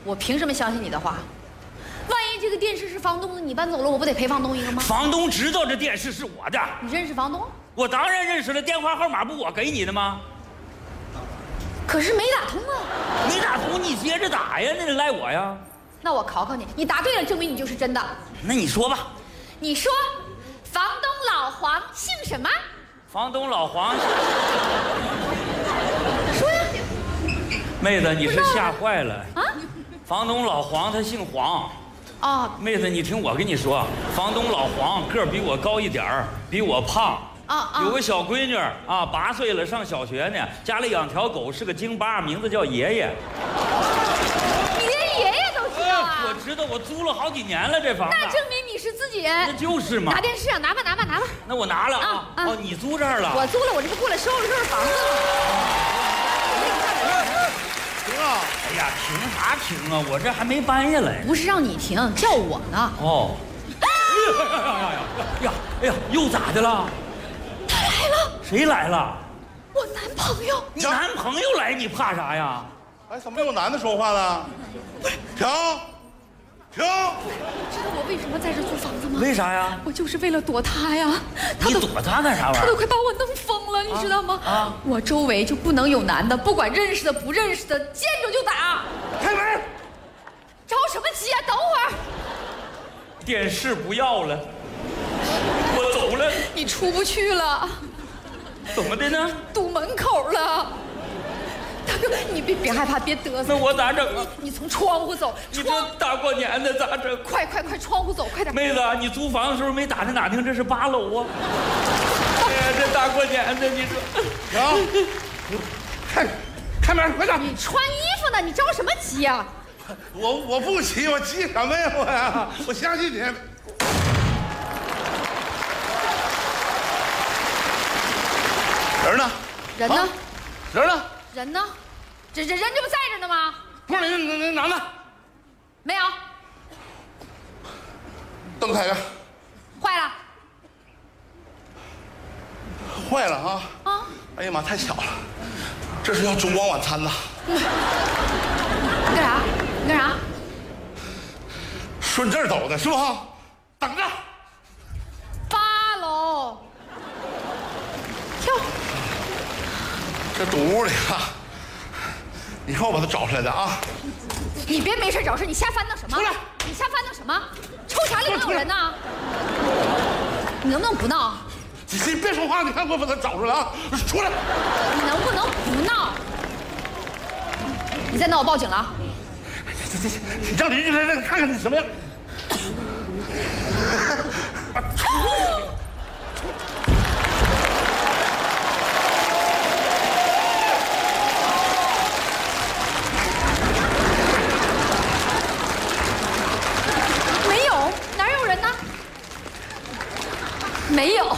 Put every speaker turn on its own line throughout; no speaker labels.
我凭什么相信你的话？万一这个电视是房东的，你搬走了，我不得赔房东一个吗？
房东知道这电视是我的。
你认识房东？
我当然认识了，电话号码不我给你的吗？
可是没打通啊。
没打通，你接着打呀，那赖我呀。
那我考考你，你答对了，证明你就是真的。
那你说吧。
你说，房东老黄姓什么？
房东老黄。
说呀。
妹子，你是吓坏了
啊！
房东老黄他姓黄。
哦，
妹子，你听我跟你说，房东老黄个儿比我高一点儿，比我胖。有个小闺女啊，8岁了，上小学呢，家里养条狗，是个京巴，名字叫爷爷。
你连爷爷都知道啊？
我知道，我租了好几年了这房子。
那证明你是自己人。
那就是嘛。
拿电视啊，拿吧。
那我拿了啊。哦，你租这儿了？
我租了，我这不过来收拾房子了。
停啊！哎呀，停啥停啊？我这还没搬下来。
不是让你停，叫我呢。
哦。哎呀，又咋的了？
他来了。
谁来了？
我男朋友。
你男朋友来，你怕啥呀？
哎，怎么有男的说话了？停！
你知道我为什么在这租房子吗？
为啥呀？
我就是为了躲他呀。
你躲他干啥玩意儿？
他都快把我弄疯了，你知道吗？啊！我周围就不能有男的，不管认识的不认识的，见着就打。
开门！
着什么急啊？等会儿。
电视不要了，我走了。
你出不去了。
怎么的呢？
堵门口了。大哥，你别害怕，别嘚瑟。
那我咋整啊？
你从窗户走。
你这大过年的咋整？
快，窗户走，快点。
妹子，你租房的时候没打听，这是8楼啊。哎呀，这大过年的，你说。
行，开门，快点。
你穿衣服呢，你着什么急啊？
我不急，我急什么呀我呀？我相信你。人呢？
人呢？
人呢？
人呢？这不在这呢吗？
不是那男的，
没有。
灯开开。坏了啊！啊！哎呀妈，太巧了，这是要烛光晚餐呐。
你干啥？你干啥？
顺这儿走的是不？等着。
8楼。跳。
这堵屋里啊！你看我把他找出来的啊！
你别没事找事，你瞎翻腾什么？
出来！
你瞎翻腾什么？抽查里没有人呢？你能不能不闹？
你别说话！你看我把他找出来啊！出来！
你能不能不闹？你再闹我报警了！
你让邻居来看看你什么样！
没有，哪有人呢？没有。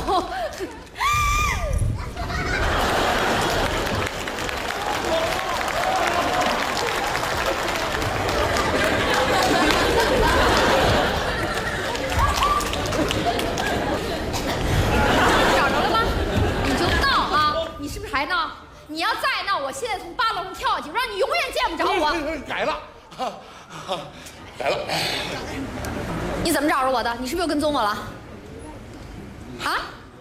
找着了吗？你就闹啊！你是不是还闹？你要再闹，我现在从8楼上跳下去，让你永远见不着我。
改了，改了。
你怎么找着我的？你是不是又跟踪我了？啊？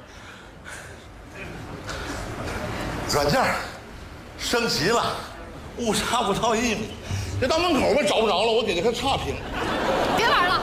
软件升级了，误差不到1米，这到门口吧找不着了，我给他差评。
别玩了！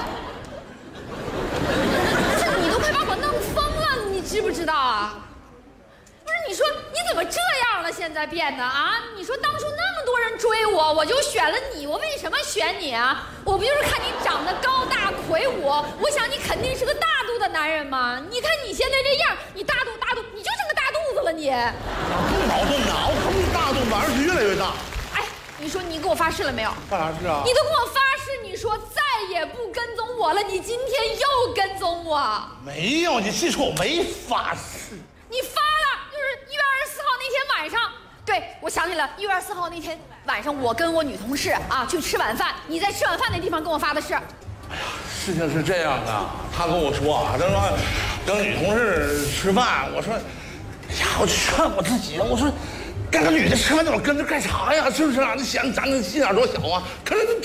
这你都快把我弄疯了，你知不知道啊？不是，你说你怎么这样了？现在变得啊？你说当初那么多人追我，我就选了你，我为什么选你啊？我不就是看你长得高大魁梧，我想你肯定是个大肚的男人嘛。你看你现在这样，你大肚，你就剩个大肚子了你。
不矛盾呐，我可不大肚子，而是越来越大。
哎，你说你给我发誓了没有？
干啥事啊？
你都跟我发誓，你说再也不跟踪我了，你今天又跟踪我。
没有，你记住我没发誓。
你发了，就是1月24号那天晚上。对，我想起了1月24号那天晚上，我跟我女同事啊去吃晚饭，你在吃晚饭那地方跟我发的誓。
哎呀，事情是这样的，他跟我说啊，他说跟女同事吃饭，我说，哎呀，我劝我自己，我说跟个女的吃饭，我跟着干啥呀？是不是啊？你想咱这心眼多小啊？可是